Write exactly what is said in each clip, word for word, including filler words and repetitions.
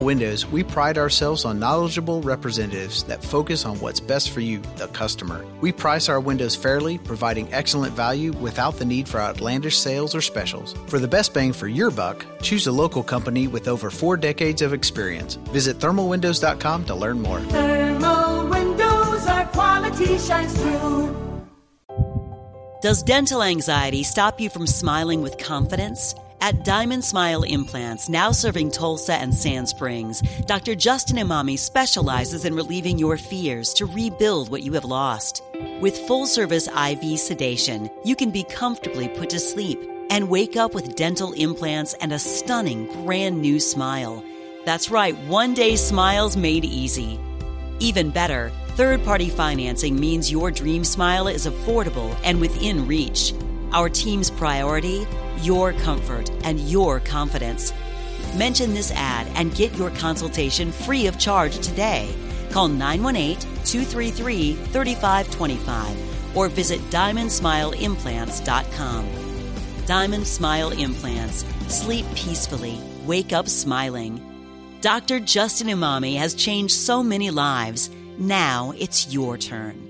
Windows, we pride ourselves on knowledgeable representatives that focus on what's best for you, the customer. We price our windows fairly, providing excellent value without the need for outlandish sales or specials. For the best bang for your buck, choose a local company with over four decades of experience. Visit thermal windows dot com to learn more. Thermal Windows, our quality shines through. Does dental anxiety stop you from smiling with confidence? At Diamond Smile Implants, now serving Tulsa and Sand Springs, Doctor Justin Imami specializes in relieving your fears to rebuild what you have lost. With full-service I V sedation, you can be comfortably put to sleep and wake up with dental implants and a stunning brand new smile. That's right, one-day smiles made easy. Even better, third-party financing means your dream smile is affordable and within reach. Our team's priority? Your comfort and your confidence. Mention this ad and get your consultation free of charge today. Call nine one eight, two three three, three five two five or visit diamond smile implants dot com. Diamond Smile Implants. Sleep peacefully. Wake up smiling. Doctor Justin Imami has changed so many lives. Now it's your turn.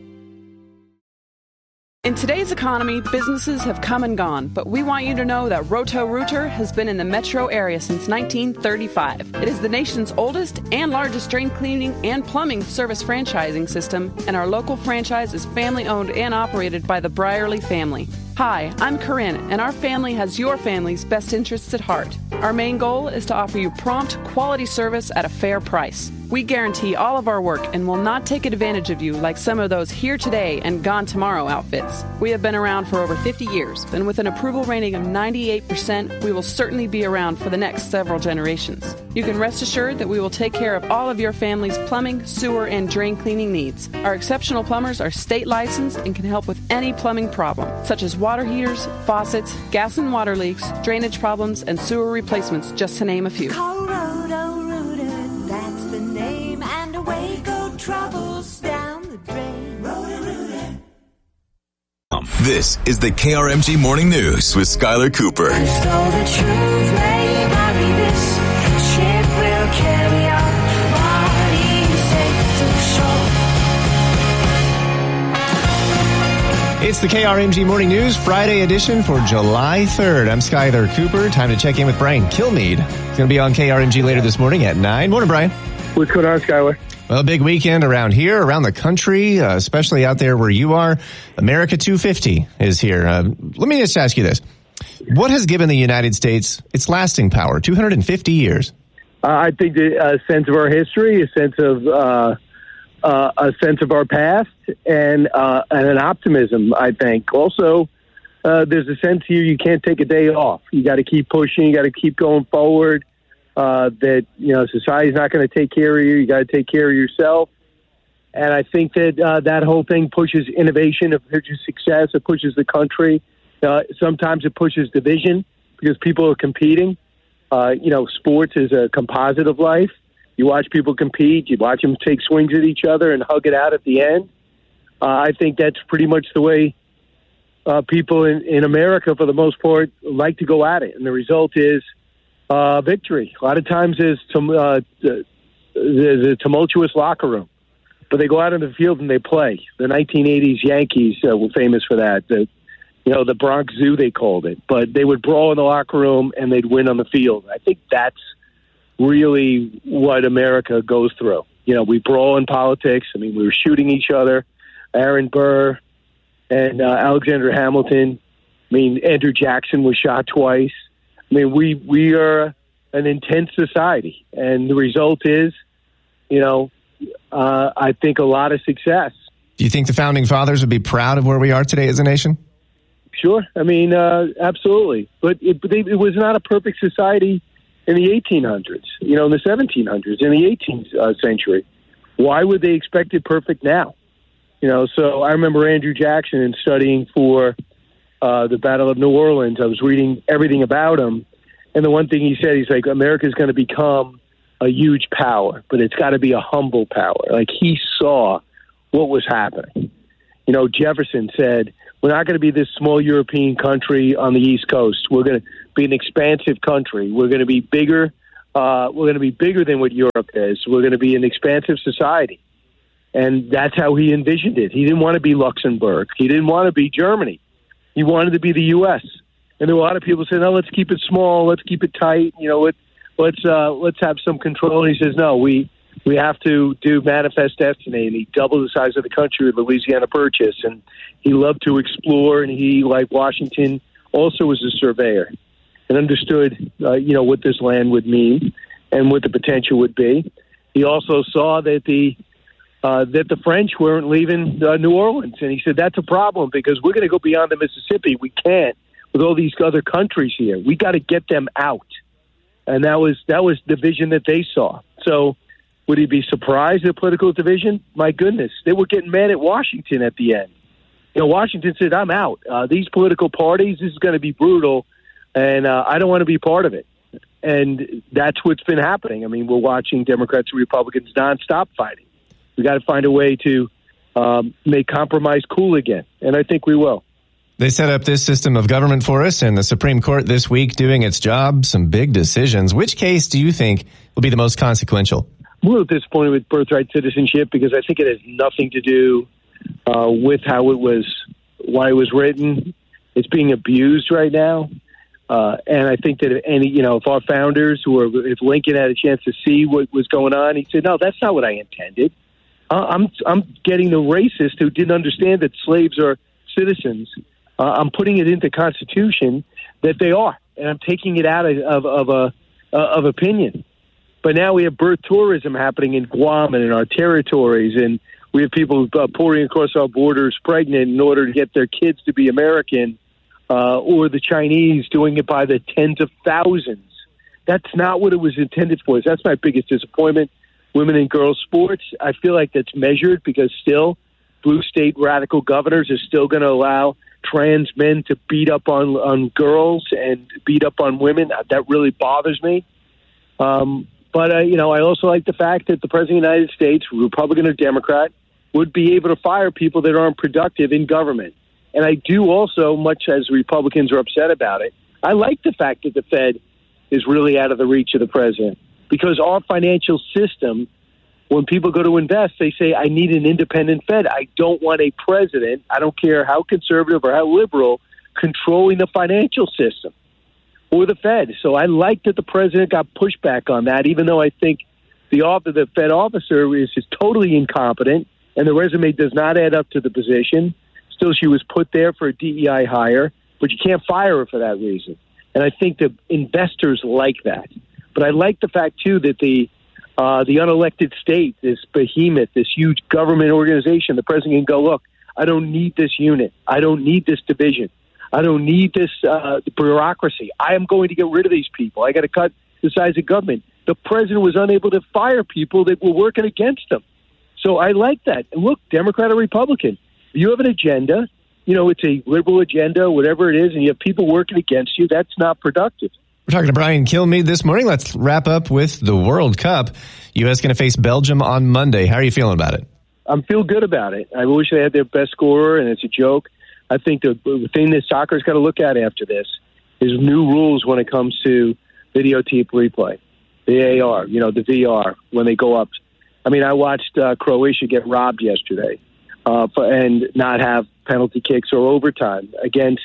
In today's economy, businesses have come and gone, but we want you to know that Roto-Rooter has been in the metro area since nineteen thirty-five. It is the nation's oldest and largest drain cleaning and plumbing service franchising system, and our local franchise is family-owned and operated by the Brierly family. Hi, I'm Corinne, and our family has your family's best interests at heart. Our main goal is to offer you prompt, quality service at a fair price. We guarantee all of our work and will not take advantage of you like some of those here today and gone tomorrow outfits. We have been around for over fifty years, and with an approval rating of ninety-eight percent, we will certainly be around for the next several generations. You can rest assured that we will take care of all of your family's plumbing, sewer, and drain cleaning needs. Our exceptional plumbers are state licensed and can help with any plumbing problem, such as water heaters, faucets, gas and water leaks, drainage problems, and sewer replacements, just to name a few. Call Roto-Rooter, that's the name, and away go troubles down the drain. Roto-Rooter. This is the K R M G Morning News with Skylar Cooper. The truth may vary, this ship will carry on. Body safe to shore. It's the K R M G Morning News, Friday edition for July third. I'm Skylar Cooper. Time to check in with Brian Kilmeade. He's going to be on K R M G later this morning at nine. Morning, Brian. What's going on, Skylar? Well, big weekend around here, around the country, uh, especially out there where you are. America two fifty is here. Uh, let me just ask you this. What has given the United States its lasting power, two hundred fifty years? Uh, I think the, a sense of our history, a sense of uh, uh, a sense of our past, and uh, and an optimism, I think. Also, uh, there's a sense here you can't take a day off. You got to keep pushing. You got to keep going forward. Uh, that, you know, society's not going to take care of you. You got to take care of yourself. And I think that uh, that whole thing pushes innovation, it pushes success, it pushes the country. Uh, sometimes it pushes division because people are competing. Uh, you know, sports is a composite of life. You watch people compete. You watch them take swings at each other and hug it out at the end. Uh, I think that's pretty much the way uh, people in, in America, for the most part, like to go at it. And the result is uh, victory. A lot of times there's, tum- uh, there's a tumultuous locker room, but they go out in the field and they play. The nineteen eighties Yankees uh, were famous for that. The, you know, the Bronx Zoo, they called it. But they would brawl in the locker room and they'd win on the field. I think that's really what America goes through. You know, we brawl in politics. I mean, we were shooting each other. Aaron Burr and uh, Alexander Hamilton. I mean, Andrew Jackson was shot twice. I mean, we, we are an intense society. And the result is, you know, uh, I think a lot of success. Do you think the Founding Fathers would be proud of where we are today as a nation? Sure. I mean, uh, absolutely. But it, but it was not a perfect society in the eighteen hundreds, you know, in the seventeen hundreds, in the eighteenth uh, century. Why would they expect it perfect now? You know, so I remember Andrew Jackson and studying for uh, the Battle of New Orleans. I was reading everything about him. And the one thing he said, he's like, America's going to become a huge power, but it's got to be a humble power. Like, he saw what was happening. You know, Jefferson said, we're not going to be this small European country on the East Coast. We're going to be an expansive country. We're going to be bigger uh, we're going to be bigger than what Europe is. We're going to be an expansive society. And that's how he envisioned it. He didn't want to be Luxembourg. He didn't want to be Germany. He wanted to be the U S. And there were a lot of people saying, no, let's keep it small. Let's keep it tight. You know, let, let's uh, let's have some control. And he says, no, we we have to do manifest destiny. And he doubled the size of the country with Louisiana Purchase. And he loved to explore. And he, like Washington, also was a surveyor and understood, uh, you know, what this land would mean and what the potential would be. He also saw that the Uh, that the French weren't leaving uh, New Orleans. And he said, that's a problem because we're going to go beyond the Mississippi. We can't with all these other countries here. We got to get them out. And that was that was the vision that they saw. So would he be surprised at political division? My goodness. They were getting mad at Washington at the end. You know, Washington said, I'm out. Uh, these political parties, this is going to be brutal, and uh, I don't want to be part of it. And that's what's been happening. I mean, we're watching Democrats and Republicans nonstop fighting. We got to find a way to um, make compromise cool again, and I think we will. They set up this system of government for us, and the Supreme Court this week doing its job, some big decisions. Which case do you think will be the most consequential? I'm a little disappointed with birthright citizenship because I think it has nothing to do uh, with how it was, why it was written. It's being abused right now. Uh, and I think that if any, you know, if our founders, who are, if Lincoln had a chance to see what was going on, he said, no, that's not what I intended. I'm I'm getting the racist who didn't understand that slaves are citizens. Uh, I'm putting it into Constitution that they are, and I'm taking it out of of, of a uh, of opinion. But now we have birth tourism happening in Guam and in our territories, and we have people uh, pouring across our borders pregnant in order to get their kids to be American, uh, or the Chinese doing it by the tens of thousands. That's not what it was intended for. That's my biggest disappointment. Women and girls sports, I feel like that's measured because still blue state radical governors are still going to allow trans men to beat up on, on girls and beat up on women. That really bothers me. Um, but, uh, you know, I also like the fact that the President of the United States, Republican or Democrat, would be able to fire people that aren't productive in government. And I do also, much as Republicans are upset about it, I like the fact that the Fed is really out of the reach of the president. Because our financial system, when people go to invest, they say, I need an independent Fed. I don't want a president, I don't care how conservative or how liberal, controlling the financial system or the Fed. So I like that the president got pushback on that, even though I think the, office, the Fed officer is, is totally incompetent and the resume does not add up to the position. Still, she was put there for a D E I hire, but you can't fire her for that reason. And I think the investors like that. But I like the fact, too, that the uh, the unelected state, this behemoth, this huge government organization, the president can go, look, I don't need this unit. I don't need this division. I don't need this uh, bureaucracy. I am going to get rid of these people. I got to cut the size of government. The president was unable to fire people that were working against him. So I like that. And look, Democrat or Republican, if you have an agenda, you know, it's a liberal agenda, whatever it is, and you have people working against you, that's not productive. We're talking to Brian Kilmeade this morning. Let's wrap up with the World Cup. U S going to face Belgium on Monday. How are you feeling about it? I'm feel good about it. I wish they had their best scorer, and it's a joke. I think the, the thing that soccer's got to look at after this is new rules when it comes to videotape replay, the A R, you know, the V R, when they go up. I mean, I watched uh, Croatia get robbed yesterday uh, for, and not have penalty kicks or overtime against,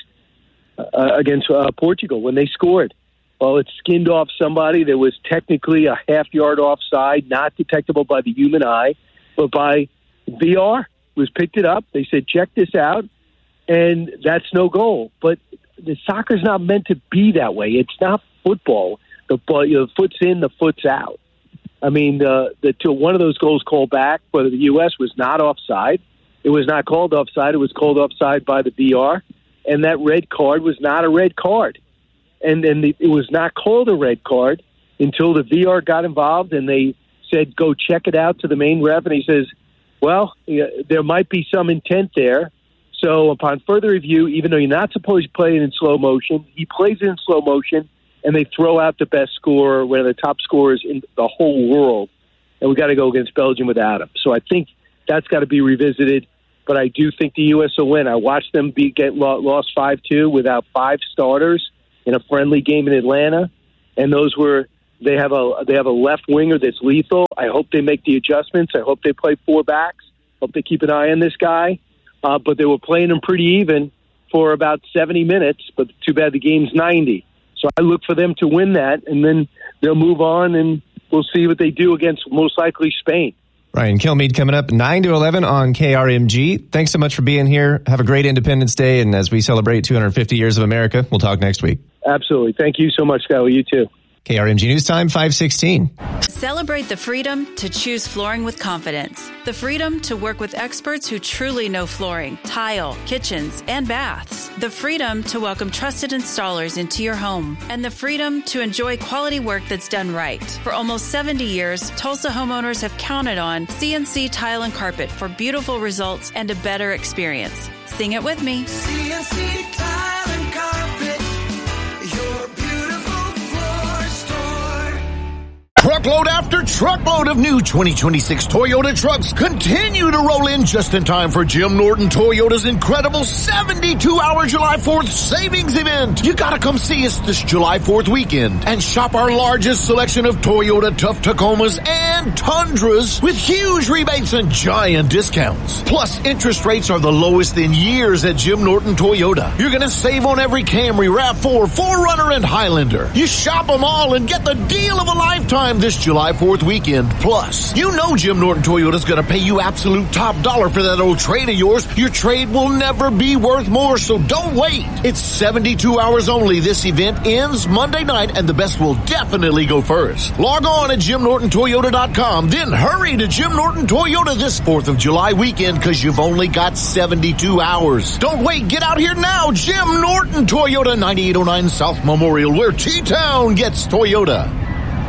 uh, against uh, Portugal when they scored. Well, it skinned off somebody that was technically a half yard offside, not detectable by the human eye, but by V R. Was picked it up. They said, check this out, and that's no goal. But the soccer's not meant to be that way. It's not football. The, you know, the foot's in, the foot's out. I mean, the, the to one of those goals called back for the U S was not offside. It was not called offside. It was called offside by the V R, and that red card was not a red card. And then the, it was not called a red card until the V R got involved and they said, go check it out to the main ref. And he says, well, yeah, there might be some intent there. So upon further review, even though you're not supposed to play it in slow motion, he plays it in slow motion and they throw out the best scorer, one of the top scorers in the whole world. And we got to go against Belgium without him. So I think that's got to be revisited. But I do think the U S will win. I watched them be, get lost five two without five starters in a friendly game in Atlanta, and those were They have a they have a left winger that's lethal. I hope they make the adjustments. I hope they play four backs. Hope they keep an eye on this guy. Uh, but they were playing him pretty even for about seventy minutes. But too bad the game's ninety. So I look for them to win that, and then they'll move on, and we'll see what they do against most likely Spain. Ryan Kilmeade coming up nine to eleven on K R M G. Thanks so much for being here. Have a great Independence Day, and as we celebrate two hundred fifty years of America, we'll talk next week. Absolutely. Thank you so much, Skyler. You too. K R M G News Time, five sixteen. Celebrate the freedom to choose flooring with confidence. The freedom to work with experts who truly know flooring, tile, kitchens, and baths. The freedom to welcome trusted installers into your home. And the freedom to enjoy quality work that's done right. For almost seventy years, Tulsa homeowners have counted on C N C Tile and Carpet for beautiful results and a better experience. Sing it with me. C N C Tile and Carpet, your beautiful floor store. Truckload after truckload of new twenty twenty-six Toyota trucks continue to roll in just in time for Jim Norton Toyota's incredible seventy-two hour July fourth savings event. You gotta come see us this July fourth weekend and shop our largest selection of Toyota Tough Tacomas and Tundras with huge rebates and giant discounts. Plus, interest rates are the lowest in years at Jim Norton Toyota. You're gonna save on every Camry, RAV four, four runner, and Highlander. You shop them all and get the deal of a lifetime this July fourth weekend. Plus, you know Jim Norton Toyota's gonna pay you absolute top dollar for that old trade of yours. Your trade will never be worth more, so don't wait. It's seventy-two hours only. This event ends Monday night, and the best will definitely go first. Log on at jim norton toyota dot com, then hurry to Jim Norton Toyota this fourth of July weekend, because you've only got seventy-two hours. Don't wait, get out here now. Jim Norton Toyota, ninety-eight oh nine South Memorial, where T-Town gets Toyota.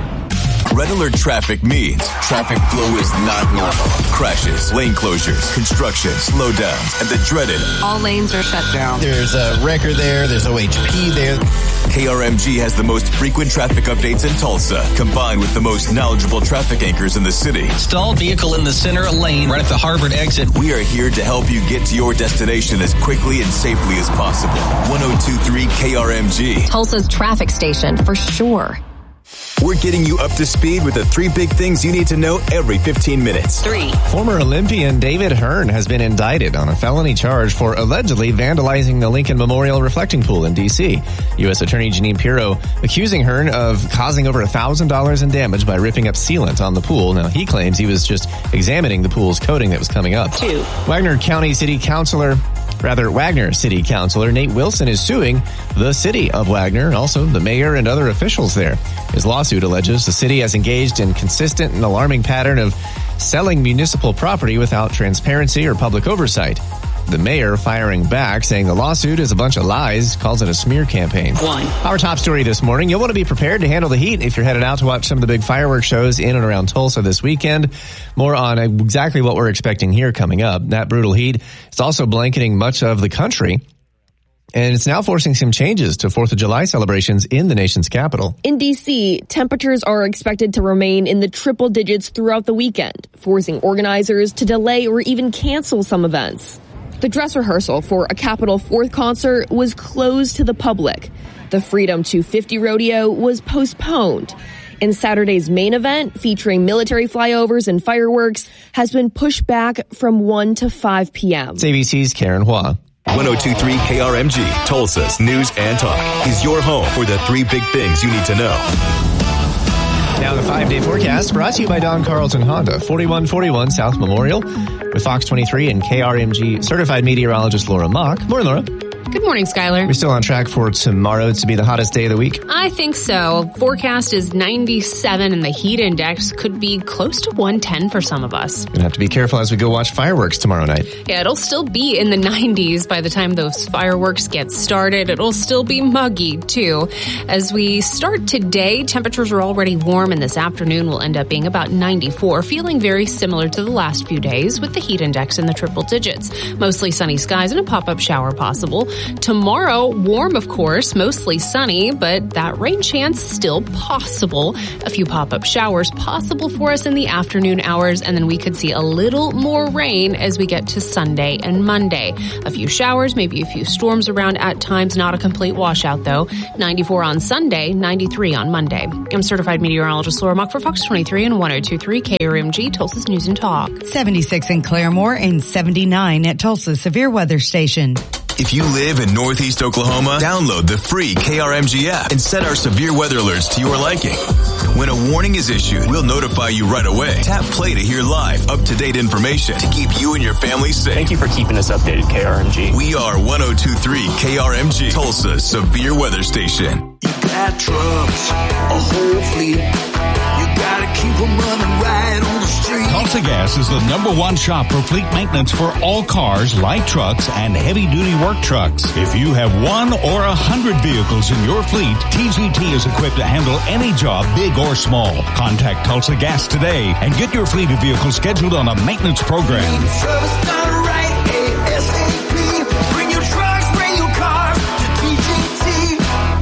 Red alert traffic means traffic flow is not normal. Crashes, lane closures, construction, slowdowns, and the dreaded all lanes are shut down. There's a wrecker there. There's O H P there. K R M G has the most frequent traffic updates in Tulsa, combined with the most knowledgeable traffic anchors in the city. Stalled vehicle in the center lane right at the Harvard exit. We are here to help you get to your destination as quickly and safely as possible. one oh two point three K R M G. Tulsa's traffic station for sure. We're getting you up to speed with the three big things you need to know every fifteen minutes. Three. Former Olympian David Hearn has been indicted on a felony charge for allegedly vandalizing the Lincoln Memorial reflecting pool in D C. U S Attorney Jeanine Pirro accusing Hearn of causing over one thousand dollars in damage by ripping up sealant on the pool. Now, he claims he was just examining the pool's coating that was coming up. Two. Wagner County City Councilor Rather, Wagner City Councilor Nate Wilson is suing the city of Wagner and also the mayor and other officials there. His lawsuit alleges the city has engaged in consistent and alarming pattern of selling municipal property without transparency or public oversight. The mayor firing back, saying the lawsuit is a bunch of lies, calls it a smear campaign. One. Our top story this morning, you'll want to be prepared to handle the heat if you're headed out to watch some of the big fireworks shows in and around Tulsa this weekend. More on exactly what we're expecting here coming up. That brutal heat is also blanketing much of the country, and it's now forcing some changes to fourth of July celebrations in the nation's capital. In D C, temperatures are expected to remain in the triple digits throughout the weekend, forcing organizers to delay or even cancel some events. The dress rehearsal for a Capitol fourth concert was closed to the public. The Freedom two fifty rodeo was postponed. And Saturday's main event, featuring military flyovers and fireworks, has been pushed back from one to five p.m. It's A B C's Karen Hua. one oh two point three K R M G, Tulsa's News and Talk, is your home for the three big things you need to know. Now the five-day forecast brought to you by Don Carlton Honda, forty-one forty-one South Memorial, with Fox twenty-three and K R M G certified meteorologist Laura Mock. Morning, Laura. Good morning, Skyler. We're still on track for tomorrow to be the hottest day of the week. I think so. Forecast is ninety-seven, and the heat index could be close to one ten for some of us. Gonna have to be careful as we go watch fireworks tomorrow night. Yeah, it'll still be in the nineties by the time those fireworks get started. It'll still be muggy, too. As we start today, temperatures are already warm, and this afternoon will end up being about ninety-four, feeling very similar to the last few days with the heat index in the triple digits. Mostly sunny skies and a pop-up shower possible. Tomorrow, warm, of course, mostly sunny, but that rain chance still possible. A few pop-up showers possible for us in the afternoon hours, and then we could see a little more rain as we get to Sunday and Monday. A few showers, maybe a few storms around at times, not a complete washout though. ninety-four on Sunday, ninety-three on Monday. I'm certified meteorologist Laura Mock for Fox twenty-three and one oh two point three K R M G, Tulsa's News and Talk. seventy-six in Claremore and seventy-nine at Tulsa's Severe Weather Station. If you live in Northeast Oklahoma, download the free K R M G app and set our severe weather alerts to your liking. When a warning is issued, we'll notify you right away. Tap play to hear live, up-to-date information to keep you and your family safe. Thank you for keeping us updated, K R M G. We are one oh two point three K R M G, Tulsa's severe weather station. You got trucks, a whole fleet. You gotta keep them running right on the street. Tulsa Gas is the number one shop for fleet maintenance for all cars, light trucks, and heavy-duty work trucks. If you have one or a hundred vehicles in your fleet, T G T is equipped to handle any job, big or small. Contact Tulsa Gas today and get your fleet of vehicles scheduled on a maintenance program. Service done right, A S A P. Bring your trucks, bring your cars to T G T.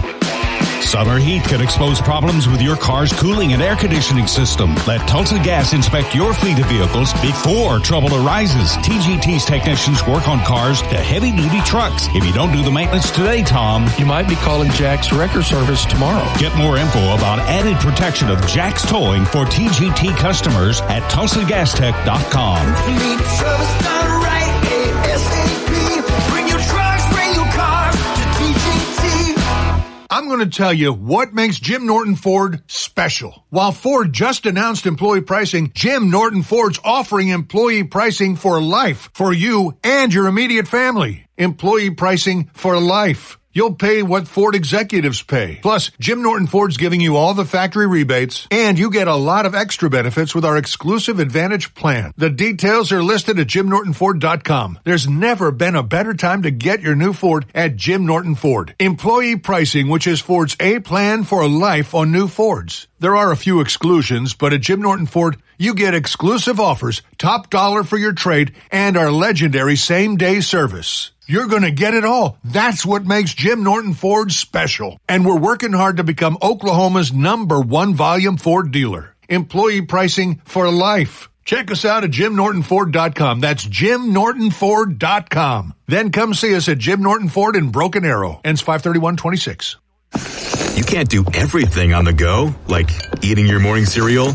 Summer heat can expose problems with your car's cooling and air conditioning system. Let Tulsa Gas inspect your fleet of vehicles before trouble arises. T G T's technicians work on cars to heavy-duty trucks. If you don't do the maintenance today, Tom, you might be calling Jack's Wrecker Service tomorrow. Get more info about added protection of Jack's Towing for T G T customers at tulsa gas tech dot com. Fleet service done right, A S A P. Bring your trucks, bring your cars to T G T. I'm going to tell you what makes Jim Norton Ford special. While Ford just announced employee pricing, Jim Norton Ford's offering employee pricing for life for you and your immediate family. Employee pricing for life. You'll pay what Ford executives pay. Plus, Jim Norton Ford's giving you all the factory rebates, and you get a lot of extra benefits with our exclusive Advantage plan. The details are listed at jim norton ford dot com. There's never been a better time to get your new Ford at Jim Norton Ford. Employee pricing, which is Ford's A plan for life on new Fords. There are a few exclusions, but at Jim Norton Ford, you get exclusive offers, top dollar for your trade, and our legendary same-day service. You're going to get it all. That's what makes Jim Norton Ford special. And we're working hard to become Oklahoma's number one volume Ford dealer. Employee pricing for life. Check us out at jim norton ford dot com. That's jim norton ford dot com. Then come see us at Jim Norton Ford in Broken Arrow. Ends five thirty-one twenty-six. You can't do everything on the go, like eating your morning cereal.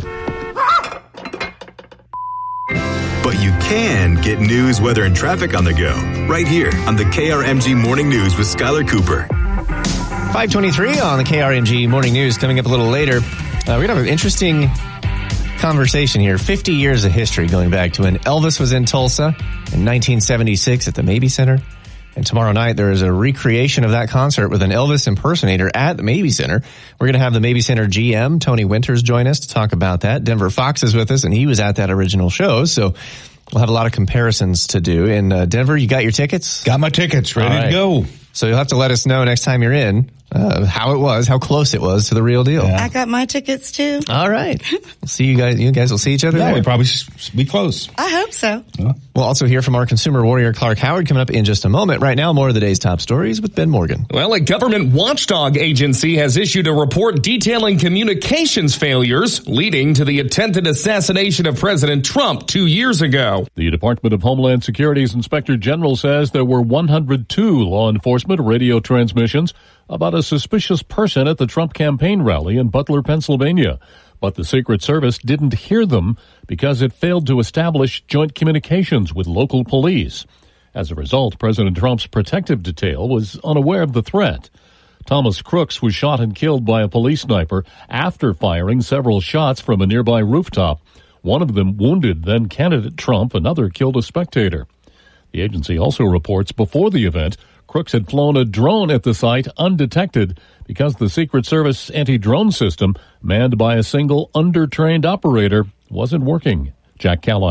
But you can get news, weather, and traffic on the go right here on the K R M G Morning News with Skylar Cooper. five twenty-three on the K R M G Morning News. Coming up a little later, uh, we're going to have an interesting conversation here. fifty years of history going back to when Elvis was in Tulsa in nineteen seventy-six at the Mabee Center. And tomorrow night, there is a recreation of that concert with an Elvis impersonator at the Mabee Center. We're going to have the Mabee Center G M, Tony Winters, join us to talk about that. Denver Fox is with us, and he was at that original show. So we'll have a lot of comparisons to do. In uh, Denver, you got your tickets? Got my tickets, ready right. to go. So you'll have to let us know next time you're in uh, how it was, how close it was to the real deal. I got my tickets too. All right. We'll see you guys. You guys will see each other Yeah, there. we'll probably be close. I hope so. Yeah. We'll also hear from our consumer warrior, Clark Howard, coming up in just a moment. Right now, more of the day's top stories with Ben Morgan. Well, a government watchdog agency has issued a report detailing communications failures leading to the attempted assassination of President Trump two years ago. The Department of Homeland Security's Inspector General says there were one hundred two law enforcement radio transmissions about a suspicious person at the Trump campaign rally in Butler, Pennsylvania. But the Secret Service didn't hear them because it failed to establish joint communications with local police. As a result, President Trump's protective detail was unaware of the threat. Thomas Crooks was shot and killed by a police sniper after firing several shots from a nearby rooftop. One of them wounded then-candidate Trump, another killed a spectator. The agency also reports before the event, Crooks had flown a drone at the site undetected because the Secret Service anti-drone system, manned by a single under-trained operator, wasn't working. Jack Callahan,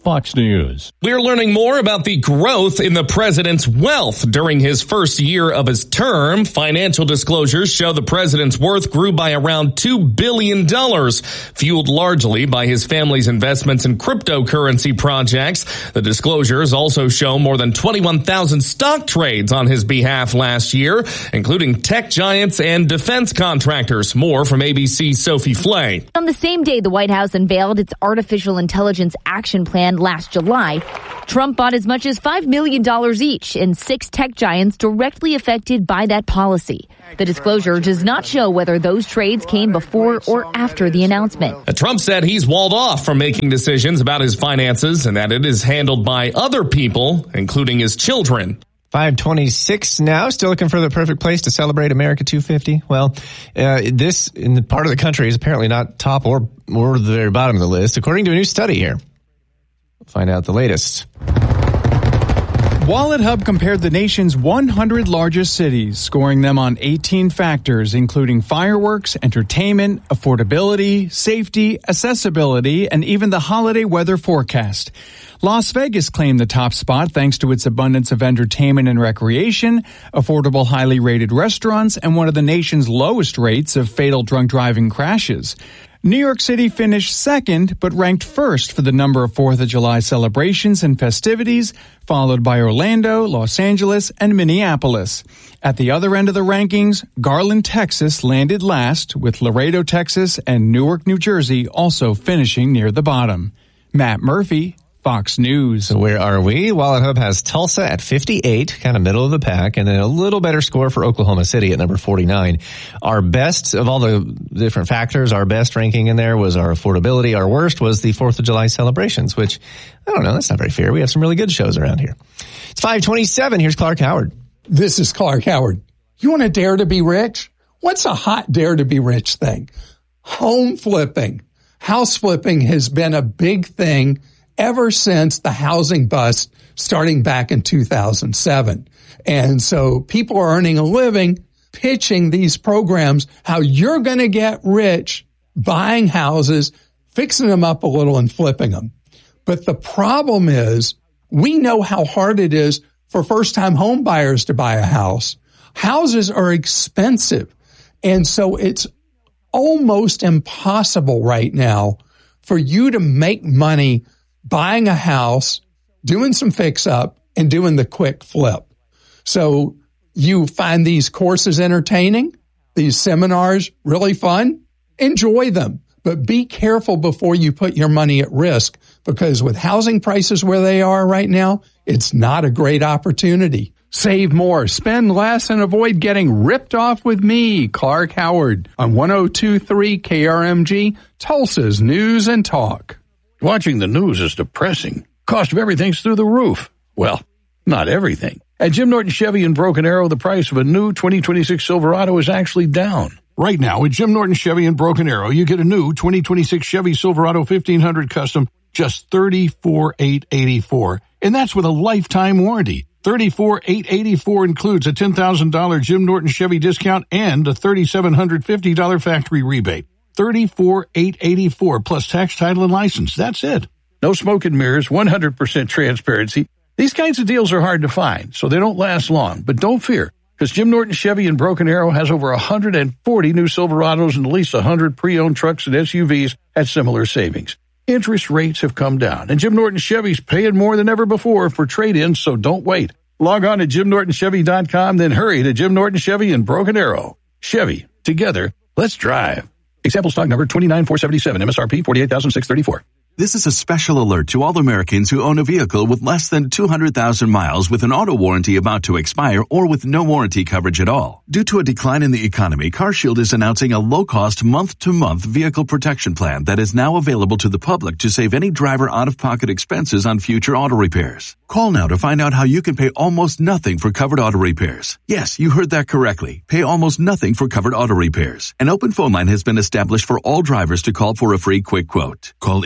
Fox News. We're learning more about the growth in the president's wealth during his first year of his term. Financial disclosures show the president's worth grew by around two billion dollars, fueled largely by his family's investments in cryptocurrency projects. The disclosures also show more than twenty-one thousand stock trades on his behalf last year, including tech giants and defense contractors. More from A B C's Sophie Flay. On the same day, the White House unveiled its artificial intelligence action plan last July, Trump bought as much as five million dollars each in six tech giants directly affected by that policy. The disclosure does not show whether those trades came before or after the announcement. Trump said he's walled off from making decisions about his finances and that it is handled by other people, including his children. five twenty-six now, still looking for the perfect place to celebrate America two fifty. Well, uh, this in the part of the country is apparently not top or, or the very bottom of the list, according to a new study here. Find out the latest. Wallet Hub compared the nation's one hundred largest cities, scoring them on eighteen factors, including fireworks, entertainment, affordability, safety, accessibility, and even the holiday weather forecast. Las Vegas claimed the top spot thanks to its abundance of entertainment and recreation, affordable, highly rated restaurants, and one of the nation's lowest rates of fatal drunk driving crashes. New York City finished second, but ranked first for the number of fourth of July celebrations and festivities, followed by Orlando, Los Angeles, and Minneapolis. At the other end of the rankings, Garland, Texas landed last, with Laredo, Texas, and Newark, New Jersey also finishing near the bottom. Matt Murphy, Fox News. So where are we? Wallet Hub has Tulsa at fifty-eight, kind of middle of the pack, and then a little better score for Oklahoma City at number forty-nine. Our best of all the different factors, our best ranking in there was our affordability. Our worst was the fourth of July celebrations, which, I don't know, that's not very fair. We have some really good shows around here. It's five twenty-seven. Here's Clark Howard. This is Clark Howard. You want to dare to be rich? What's a hot dare to be rich thing? Home flipping. House flipping has been a big thing ever since the housing bust starting back in two thousand seven. And so people are earning a living pitching these programs, how you're going to get rich buying houses, fixing them up a little and flipping them. But the problem is we know how hard it is for first-time home buyers to buy a house. Houses are expensive. And so it's almost impossible right now for you to make money buying a house, doing some fix up, and doing the quick flip. So you find these courses entertaining, these seminars really fun, enjoy them, but be careful before you put your money at risk, because with housing prices where they are right now, it's not a great opportunity. Save more, spend less, and avoid getting ripped off with me, Clark Howard, on one oh two point three K R M G, Tulsa's News and Talk. Watching the news is depressing. Cost of everything's through the roof. Well, not everything. At Jim Norton Chevy in Broken Arrow, the price of a new twenty twenty-six Silverado is actually down. Right now, at Jim Norton Chevy in Broken Arrow, you get a new twenty twenty-six Chevy Silverado fifteen hundred Custom, just thirty-four thousand eight hundred eighty-four dollars. And that's with a lifetime warranty. thirty-four thousand eight hundred eighty-four dollars includes a ten thousand dollars Jim Norton Chevy discount and a three thousand seven hundred fifty dollars factory rebate. thirty-four thousand eight hundred eighty-four dollars plus tax, title, and license. That's it. No smoke and mirrors, one hundred percent transparency. These kinds of deals are hard to find, so they don't last long. But don't fear, because Jim Norton Chevy in Broken Arrow has over one hundred forty new Silverados and at least one hundred pre-owned trucks and S U Vs at similar savings. Interest rates have come down, and Jim Norton Chevy's paying more than ever before for trade-ins, so don't wait. Log on to jim norton chevy dot com, then hurry to Jim Norton Chevy in Broken Arrow. Chevy, together, let's drive. Example stock number twenty-nine four seventy-seven, M S R P forty-eight thousand six hundred thirty-four. This is a special alert to all Americans who own a vehicle with less than two hundred thousand miles with an auto warranty about to expire or with no warranty coverage at all. Due to a decline in the economy, CarShield is announcing a low-cost month-to-month vehicle protection plan that is now available to the public to save any driver out-of-pocket expenses on future auto repairs. Call now to find out how you can pay almost nothing for covered auto repairs. Yes, you heard that correctly. Pay almost nothing for covered auto repairs. An open phone line has been established for all drivers to call for a free quick quote. Call eight hundred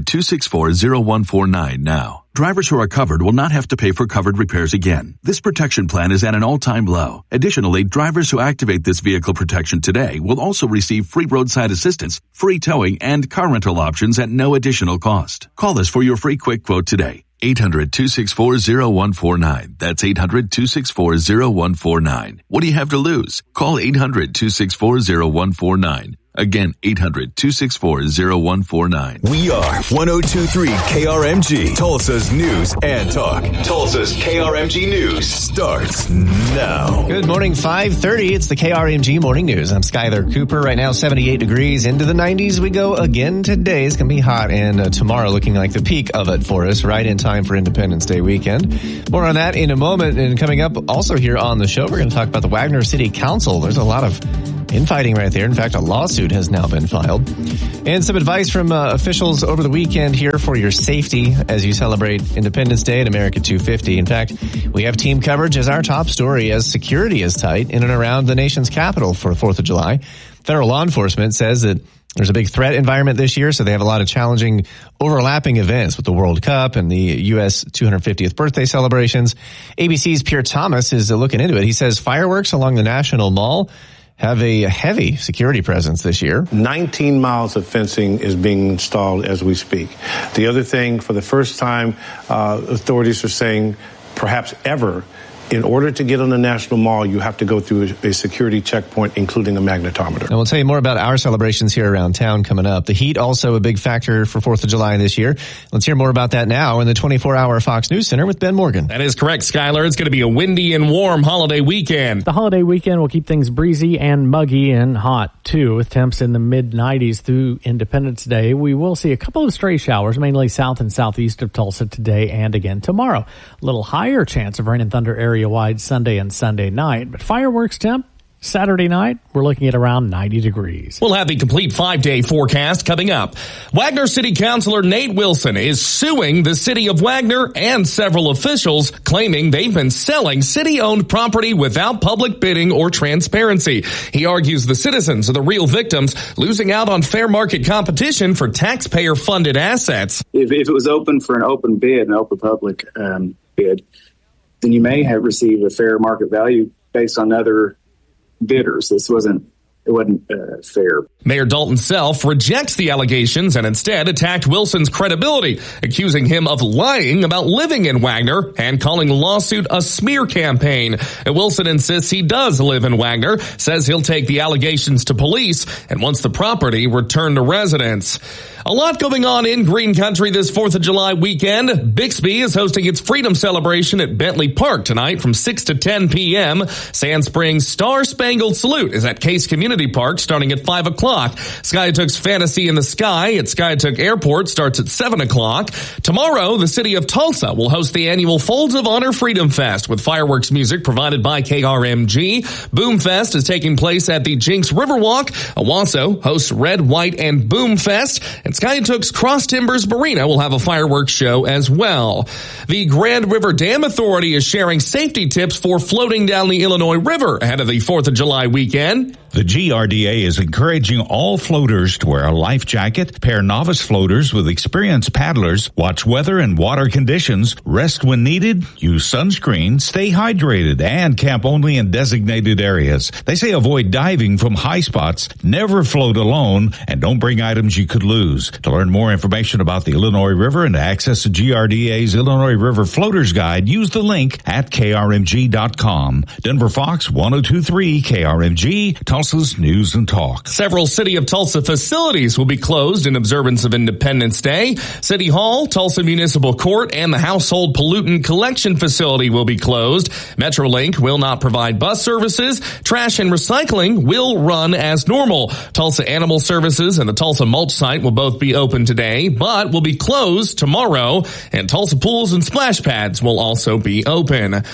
hundred, two six four, zero one four nine now. Drivers who are covered will not have to pay for covered repairs again. This protection plan is at an all-time low. Additionally, drivers who activate this vehicle protection today will also receive free roadside assistance, free towing, and car rental options at no additional cost. Call us for your free quick quote today. eight hundred, two six four, zero one four nine. That's eight hundred, two six four, zero one four nine. What do you have to lose? Call eight hundred, two six four, zero one four nine. Again, eight hundred, two six four, zero one four nine. We are one oh two point three K R M G, Tulsa's News and Talk. Tulsa's K R M G News starts now. Good morning, five thirty. It's the K R M G Morning News. I'm Skylar Cooper. Right now, seventy-eight degrees. Into the nineties we go again today. It's going to be hot, and uh, tomorrow looking like the peak of it for us, right in time for Independence Day weekend. More on that in a moment. And coming up also here on the show, we're going to talk about the Wagner City Council. There's a lot of infighting right there. In fact, a lawsuit has now been filed. And some advice from uh, officials over the weekend here for your safety as you celebrate Independence Day at America two fifty. In fact, we have team coverage as our top story as security is tight in and around the nation's capital for fourth of July. Federal law enforcement says that there's a big threat environment this year, so they have a lot of challenging overlapping events with the World Cup and the U S two hundred fiftieth birthday celebrations. A B C's Pierre Thomas is looking into it. He says fireworks along the National Mall have a heavy security presence this year. nineteen miles of fencing is being installed as we speak. The other thing, for the first time, uh, authorities are saying, perhaps ever, in order to get on the National Mall, you have to go through a, a security checkpoint, including a magnetometer. And we'll tell you more about our celebrations here around town coming up. The heat also a big factor for fourth of July this year. Let's hear more about that now in the twenty-four hour Fox News Center with Ben Morgan. That is correct, Skylar. It's going to be a windy and warm holiday weekend. The holiday weekend will keep things breezy and muggy and hot, too, with temps in the mid nineties through Independence Day. We will see a couple of stray showers, mainly south and southeast of Tulsa today and again tomorrow. A little higher chance of rain and thunder area-wide Sunday and Sunday night, but fireworks temp Saturday night, we're looking at around ninety degrees. We'll have the complete five-day forecast coming up. Wagner City Councilor Nate Wilson is suing the city of Wagner and several officials, claiming they've been selling city-owned property without public bidding or transparency. He argues the citizens are the real victims, losing out on fair market competition for taxpayer-funded assets. If, if it was open for an open bid, an open public um, bid, then you may have received a fair market value based on other bidders. This wasn't, it wasn't uh, fair. Mayor Dalton Self rejects the allegations and instead attacked Wilson's credibility, accusing him of lying about living in Wagner and calling the lawsuit a smear campaign. And Wilson insists he does live in Wagner, says he'll take the allegations to police and wants the property returned to residents. A lot going on in Green Country this fourth of July weekend. Bixby is hosting its Freedom Celebration at Bentley Park tonight from six to ten p.m. Sand Springs Star Spangled Salute is at Case Community Park starting at five o'clock. Skytook's Fantasy in the Sky at Skytook Airport starts at seven o'clock. Tomorrow, the city of Tulsa will host the annual Folds of Honor Freedom Fest with fireworks music provided by K R M G. Boom Fest is taking place at the Jinx Riverwalk. Owasso hosts Red, White, and Boom Fest. And Skytook's Cross Timbers Marina will have a fireworks show as well. The Grand River Dam Authority is sharing safety tips for floating down the Illinois River ahead of the fourth of July weekend. The G R D A is encouraging all floaters to wear a life jacket, pair novice floaters with experienced paddlers, watch weather and water conditions, rest when needed, use sunscreen, stay hydrated, and camp only in designated areas. They say avoid diving from high spots, never float alone, and don't bring items you could lose. To learn more information about the Illinois River and to access the G R D A's Illinois River Floaters Guide, use the link at K R M G dot com. Denver Fox one oh two point three K R M G, Tulsa's News and Talk. Several City of Tulsa facilities will be closed in observance of Independence Day. City Hall, Tulsa Municipal Court, and the Household Pollutant Collection Facility will be closed. Metrolink will not provide bus services. Trash and recycling will run as normal. Tulsa Animal Services and the Tulsa Mulch site will both be open today, but will be closed tomorrow. And Tulsa Pools and Splash Pads will also be open.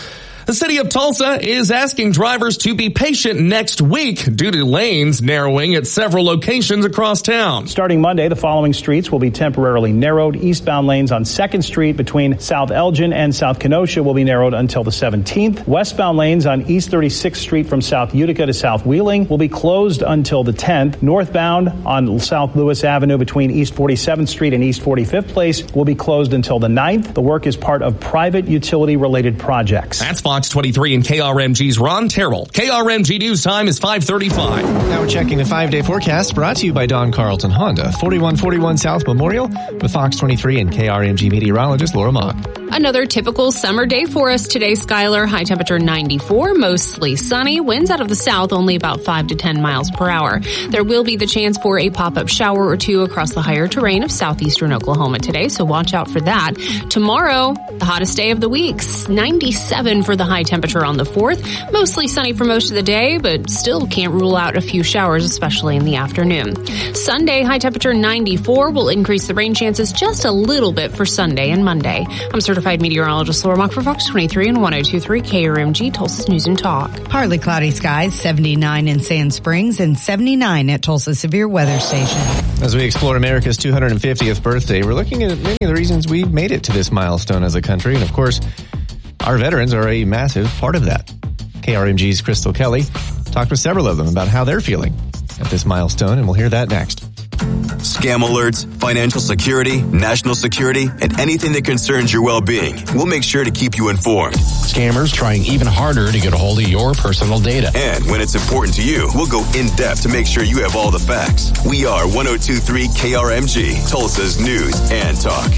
The city of Tulsa is asking drivers to be patient next week due to lanes narrowing at several locations across town. Starting Monday, the following streets will be temporarily narrowed. Eastbound lanes on second Street between South Elgin and South Kenosha will be narrowed until the seventeenth. Westbound lanes on East thirty-sixth Street from South Utica to South Wheeling will be closed until the tenth. Northbound on South Lewis Avenue between East forty-seventh Street and East forty-fifth Place will be closed until the ninth. The work is part of private utility-related projects. That's Fox twenty-three and K R M G's Ron Terrell. K R M G News time is five thirty-five. Now we're checking the five-day forecast brought to you by Don Carlton Honda, forty-one forty-one South Memorial, with Fox twenty-three and K R M G meteorologist Laura Mock. Another typical summer day for us today, Skylar. High temperature ninety-four, mostly sunny. Winds out of the south only about five to ten miles per hour. There will be the chance for a pop-up shower or two across the higher terrain of southeastern Oklahoma today, so watch out for that. Tomorrow, the hottest day of the week, ninety-seven for the high temperature on the fourth. Mostly sunny for most of the day, but still can't rule out a few showers, especially in the afternoon. Sunday, high temperature ninety-four will increase the rain chances just a little bit for Sunday and Monday. I'm certified meteorologist Laura Mock for Fox twenty-three and one oh two point three K R M G, Tulsa's News and Talk. Partly cloudy skies, seventy-nine in Sand Springs and seventy-nine at Tulsa Severe Weather Station. As we explore America's two hundred fiftieth birthday, we're looking at many of the reasons we made it to this milestone as a country. And of course, our veterans are a massive part of that. K R M G's Crystal Kelly talked with several of them about how they're feeling at this milestone, and we'll hear that next. Scam alerts, financial security, national security, and anything that concerns your well-being. We'll make sure to keep you informed. Scammers trying even harder to get a hold of your personal data. And when it's important to you, we'll go in-depth to make sure you have all the facts. We are one oh two point three K R M G, Tulsa's News and Talk.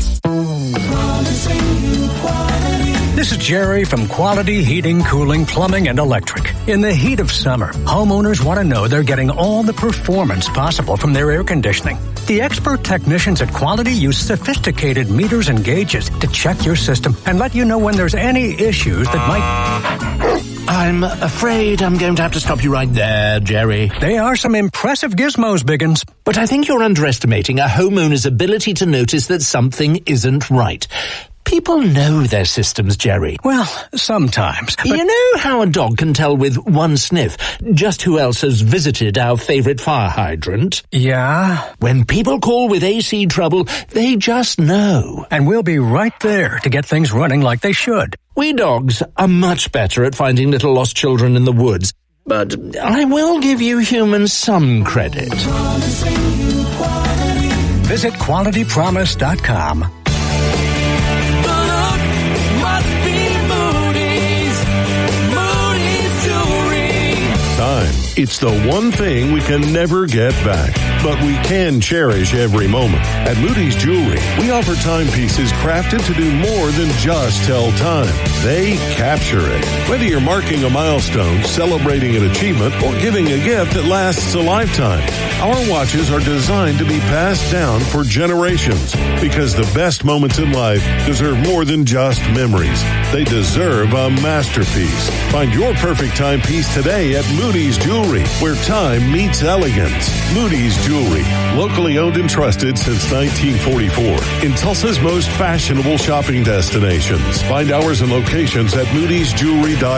This is Jerry from Quality Heating, Cooling, Plumbing, and Electric. In the heat of summer, homeowners want to know they're getting all the performance possible from their air conditioning. The expert technicians at Quality use sophisticated meters and gauges to check your system and let you know when there's any issues that might... I'm afraid I'm going to have to stop you right there, Jerry. They are some impressive gizmos, Biggins. But I think you're underestimating a homeowner's ability to notice that something isn't right. People know their systems, Jerry. Well, sometimes. But... You know how a dog can tell with one sniff just who else has visited our favorite fire hydrant? Yeah? When people call with A C trouble, they just know. And we'll be right there to get things running like they should. We dogs are much better at finding little lost children in the woods. But I will give you humans some credit. Visit quality promise dot com. Time. It's the one thing we can never get back, but we can cherish every moment. At Moody's Jewelry, we offer timepieces crafted to do more than just tell time. They capture it. Whether you're marking a milestone, celebrating an achievement, or giving a gift that lasts a lifetime, our watches are designed to be passed down for generations, because the best moments in life deserve more than just memories. They deserve a masterpiece. Find your perfect timepiece today at Moody's Jewelry, where time meets elegance. Moody's Jewelry, locally owned and trusted since nineteen forty-four. In Tulsa's most fashionable shopping destinations. Find hours and locations at moodys jewelry dot com.